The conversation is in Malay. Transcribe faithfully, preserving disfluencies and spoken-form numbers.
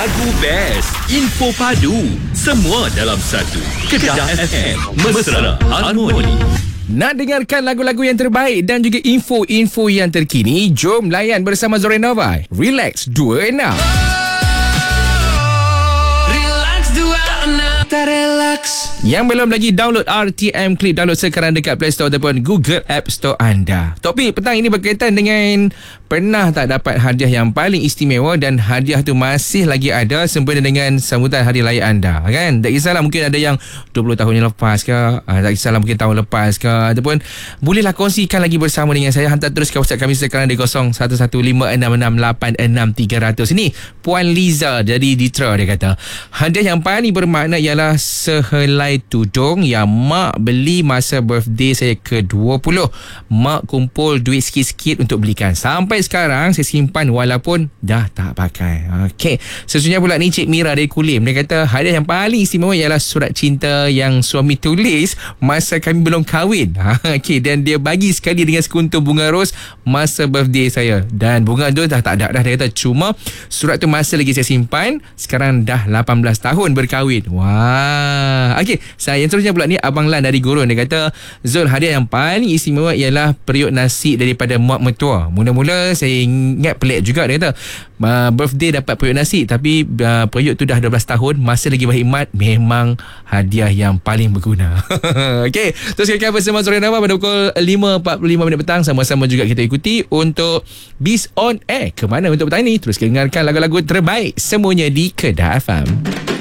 Lagu best, info padu, semua dalam satu. Kedah F M, Mesra Harmoni. Nak dengarkan lagu-lagu yang terbaik dan juga info-info yang terkini? Jom layan bersama Zorenova. Relax dua enam. Relax dua enam. Relax. Yang belum lagi download R T M Clip, download sekarang dekat Play Store ataupun Google App Store anda. Topik petang ini berkaitan dengan pernah tak dapat hadiah yang paling istimewa dan hadiah tu masih lagi ada sempena dengan sambutan hari raya anda, kan? Tak kisahlah mungkin ada yang dua puluh tahun yang lepas ke, tak kisahlah mungkin tahun lepas ke, ataupun bolehlah kongsikan lagi bersama dengan saya. Hantar terus ke WhatsApp kami sekarang di kosong satu satu lima enam enam lapan enam tiga kosong kosong. Ini Puan Liza dari Ditra, dia kata hadiah yang paling bermakna ialah sehelai tudung yang mak beli masa birthday saya ke dua puluh. Mak kumpul duit sikit-sikit untuk belikan. Sampai sekarang saya simpan walaupun dah tak pakai. Okey, seterusnya pula ni Cik Mira dari Kulim. Dia kata hadiah yang paling istimewa ialah surat cinta yang suami tulis masa kami belum kahwin. Okey, dan dia bagi sekali dengan sekuntum bunga ros masa birthday saya. Dan bunga tu dah tak ada dah. Dia kata cuma surat tu masih lagi saya simpan. Sekarang dah lapan belas tahun berkahwin. Wah. Okey, saya yang seterusnya pula ni Abang Lan dari Gurun. Dia kata Zul, hadiah yang paling istimewa ialah periuk nasi daripada mak mertua. Mula-mula saya ingat pelik juga. Dia kata uh, birthday dapat periuk nasi, tapi uh, periuk tu dah dua belas tahun masih lagi berkhidmat. Memang hadiah yang paling berguna. Okey, terus kita bersama Zorenova pada pukul lima empat puluh lima minit petang. Sama-sama juga kita ikuti untuk Biz On Air. Ke mana untuk petang ini? Terus dengarkan lagu-lagu terbaik semuanya di Kedah F M.